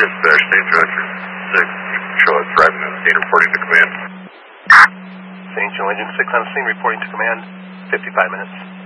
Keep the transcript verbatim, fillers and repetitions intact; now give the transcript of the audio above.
It's uh, State Director six. Show us driving on scene reporting to command. Saint Joe Engine six on scene reporting to command. fifty-five minutes.